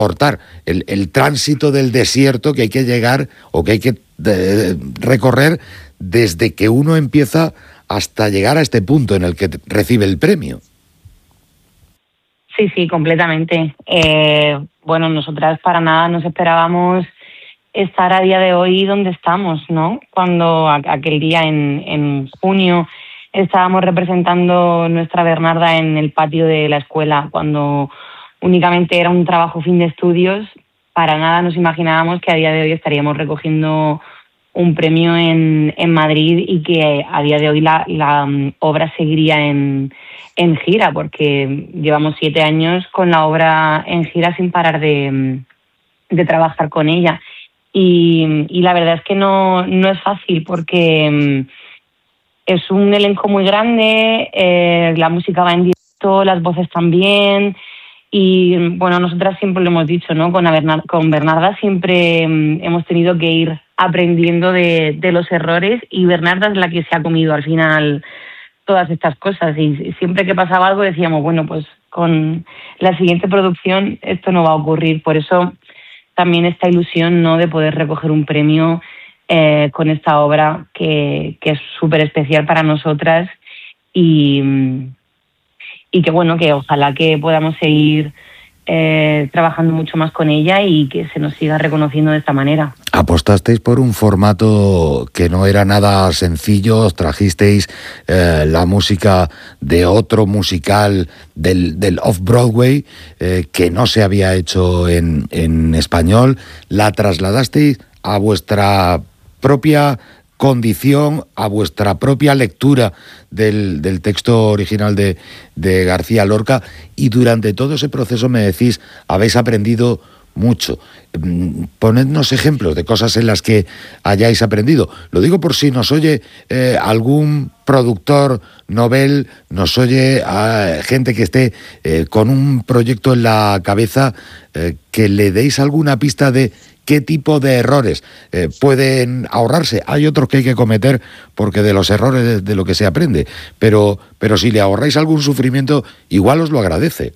cortar el tránsito del desierto que hay que llegar o que hay que recorrer desde que uno empieza hasta llegar a este punto en el que recibe el premio. Sí, completamente. Bueno, nosotras para nada nos esperábamos estar a día de hoy donde estamos, ¿no? Cuando aquel día en junio estábamos representando nuestra Bernarda en el patio de la escuela, cuando únicamente era un trabajo fin de estudios, para nada nos imaginábamos que a día de hoy estaríamos recogiendo un premio en Madrid y que a día de hoy la obra seguiría en gira, porque llevamos 7 años con la obra en gira sin parar de trabajar con ella. Y la verdad es que no es fácil, porque es un elenco muy grande, la música va en directo, las voces también. Y bueno, nosotras siempre lo hemos dicho, ¿no? Con Bernarda siempre hemos tenido que ir aprendiendo de los errores, y Bernarda es la que se ha comido al final todas estas cosas, y siempre que pasaba algo decíamos, bueno, pues con la siguiente producción esto no va a ocurrir. Por eso también esta ilusión, ¿no?, de poder recoger un premio con esta obra que es súper especial para nosotras, y que bueno, que ojalá que podamos seguir trabajando mucho más con ella y que se nos siga reconociendo de esta manera. Apostasteis por un formato que no era nada sencillo, os trajisteis la música de otro musical del Off-Broadway que no se había hecho en español, la trasladasteis a vuestra propia condición, a vuestra propia lectura del texto original de García Lorca, y durante todo ese proceso, me decís, habéis aprendido mucho. Ponednos ejemplos de cosas en las que hayáis aprendido. Lo digo por si nos oye algún productor novel, nos oye a gente que esté con un proyecto en la cabeza, que le deis alguna pista de qué tipo de errores pueden ahorrarse. Hay otros que hay que cometer, porque de los errores de lo que se aprende, pero si le ahorráis algún sufrimiento, igual os lo agradece.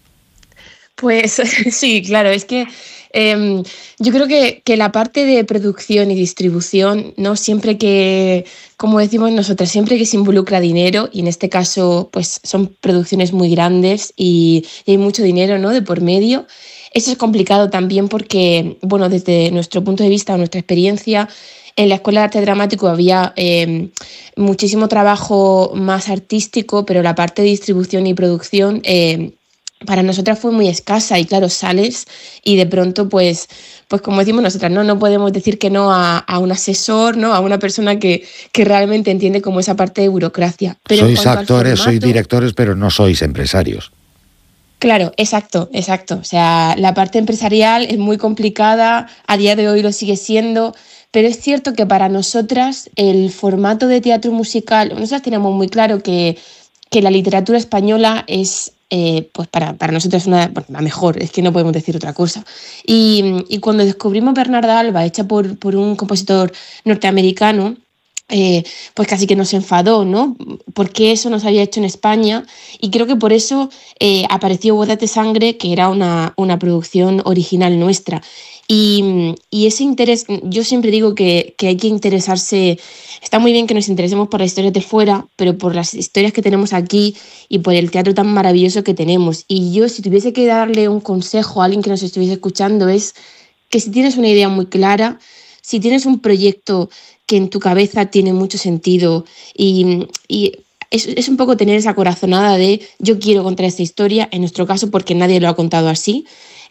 Pues sí, claro, es que yo creo que la parte de producción y distribución, ¿no? Siempre que, como decimos nosotras, siempre que se involucra dinero, y en este caso pues son producciones muy grandes y hay mucho dinero, ¿no?, de por medio, eso es complicado también porque, bueno, desde nuestro punto de vista o nuestra experiencia, en la Escuela de Arte Dramático había muchísimo trabajo más artístico, pero la parte de distribución y producción para nosotras fue muy escasa, y claro, sales y de pronto pues como decimos nosotras, no podemos decir que no a un asesor, ¿no?, a una persona que realmente entiende como esa parte de burocracia. Pero sois actores, sois directores, pero no sois empresarios. Claro, exacto. O sea, la parte empresarial es muy complicada, a día de hoy lo sigue siendo, pero es cierto que para nosotras el formato de teatro musical, nosotras tenemos muy claro que la literatura española es, pues para nosotros la mejor, es que no podemos decir otra cosa. Y cuando descubrimos Bernarda Alba, hecha por un compositor norteamericano, pues casi que nos enfadó, ¿no?, porque eso no se había hecho en España, y creo que por eso apareció Bodas de Sangre, que era una producción original nuestra. Y ese interés, yo siempre digo que hay que interesarse, está muy bien que nos interesemos por las historias de fuera, pero por las historias que tenemos aquí y por el teatro tan maravilloso que tenemos. Y yo, si tuviese que darle un consejo a alguien que nos estuviese escuchando, es que si tienes una idea muy clara, si tienes un proyecto que en tu cabeza tiene mucho sentido, y es un poco tener esa corazonada de yo quiero contar esta historia, en nuestro caso porque nadie lo ha contado así,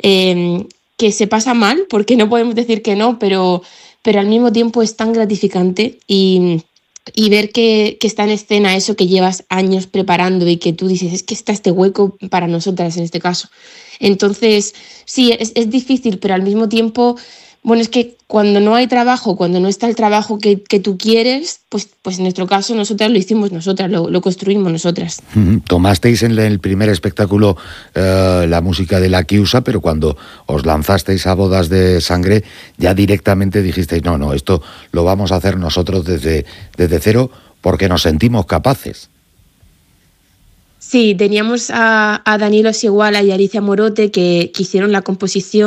que se pasa mal porque no podemos decir que no, pero al mismo tiempo es tan gratificante, y ver que está en escena eso que llevas años preparando y que tú dices, es que está este hueco para nosotras en este caso. Entonces, sí, es difícil, pero al mismo tiempo, bueno, es que cuando no hay trabajo, cuando no está el trabajo que tú quieres, pues en nuestro caso nosotras lo hicimos nosotras, lo construimos nosotras. Tomasteis en el primer espectáculo la música de La Chiusa, pero cuando os lanzasteis a Bodas de Sangre ya directamente dijisteis, no, esto lo vamos a hacer nosotros desde cero porque nos sentimos capaces. Sí, teníamos a Danilo Siguala y Alicia Morote que hicieron la composición